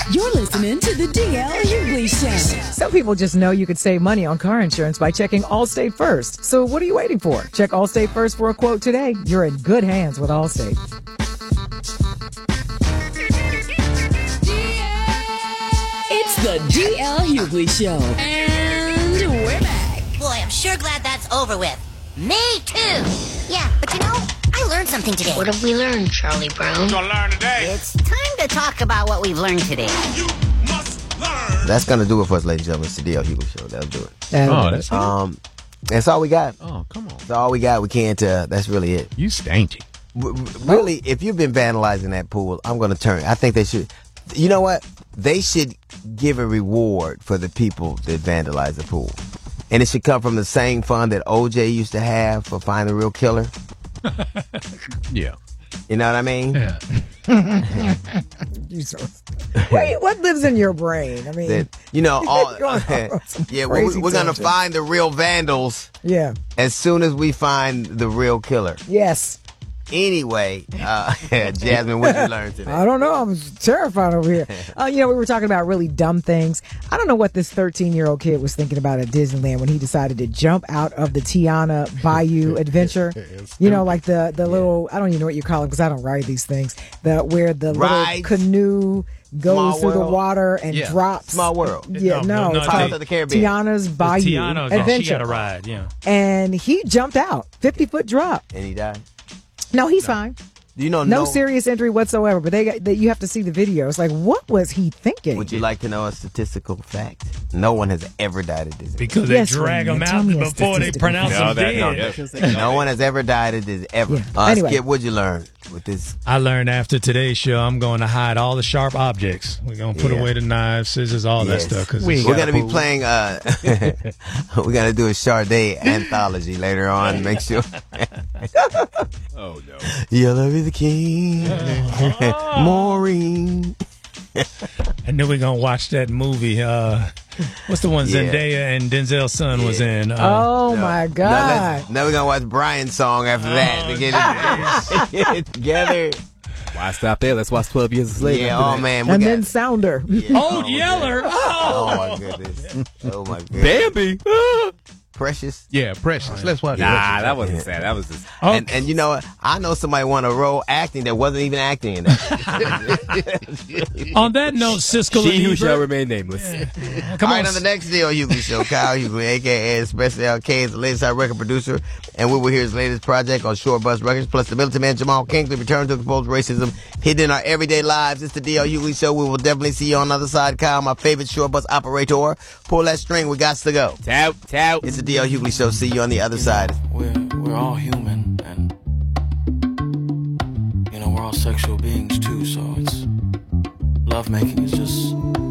You're listening to the DL Hughley Show. Some people just know you could save money on car insurance by checking Allstate first. So what are you waiting for? Check Allstate first for a quote today. You're in good hands with Allstate. It's the DL Hughley Show. And we're back. Boy, I'm sure glad that's over with. Me too. Yeah, but you know, I learned something today. What have we learned, Charlie Brown? What you gonna learn today? It's time to talk about what we've learned today. You must learn. That's gonna do it for us, ladies and gentlemen. It's the DL Hughley Show. That'll do it. That's That's all we got. Oh, come on. That's all we got. We can't. That's really it. You stanky. Really, if you've been vandalizing that pool, I'm gonna turn. I think they should. You know what? They should give a reward for the people that vandalize the pool, and it should come from the same fund that OJ used to have for finding the real killer. Yeah. You know what I mean? Yeah. Wait, what lives in your brain? I mean, That, you know, all yeah, crazy we're gonna tangents. find the real vandals yeah, as soon as we find the real killer. yes. Anyway, Jasmine, what you learn today? I don't know. I'm terrified over here. We were talking about really dumb things. I don't know what this 13-year-old kid was thinking about at Disneyland when he decided to jump out of the Tiana Bayou adventure. You know, like the little, I don't even know what you call it because I don't ride these things. Where the Rides. little canoe goes Small through the World. water and Yeah. drops. Small World. Yeah, no, it's Pirates called of the Caribbean. Tiana's Bayou Tiana, she adventure. got a ride, yeah. And he jumped out, 50-foot drop. And he died. No, he's fine. You know, No serious injury whatsoever, but you have to see the video. It's like, what was he thinking? Would you like to know a statistical fact? No one has ever died at Disney. Because Yes, they drag Raymond, them tell out me a before they statistical pronounce fact. them dead. No one has ever died at Disney, ever. Yeah. Anyway. Skip, what'd you learn with this? I learned after today's show, I'm going to hide all the sharp objects. We're going to put Yeah. away the knives, scissors, all Yes. that stuff. Cause We it's- We're going to be playing, we're going to do a Sade anthology later on. Make sure. Oh, no. You'll be the king. Maureen. And then we're going to watch that movie. What's the one Yeah. Zendaya and Denzel's son was in? Oh, my God. Now we're going to watch Brian's song after that to get it together. Why stop there? Let's watch 12 Years a Slave. Yeah, after oh that. man. And then Sounder. Old Yeller. Oh my goodness. Oh my goodness. Bambi. Precious. Yeah, Precious. Let's watch it. Nah, that wasn't sad. That was just. And you know what? I know somebody won a role acting that wasn't even acting in that. On that note, Siskel She who and shall Ebert. remain nameless. All Come right, on. on the next Deal Hughley Show, Kyle Hughley, a.k.a. Special LK, is the latest out record producer, and we will hear his latest project on Short Bus Records, plus the Militant Man Jamal Kingsley return to expose racism hidden in our everyday lives. It's the Deal Hughley Show. We will definitely see you on the other side, Kyle, my favorite short bus operator. Pull that string. We got to go. Tout, tout. It's the Deal Hughley Show. See you on the other side. We're all human, and we're all sexual beings too. So it's lovemaking is just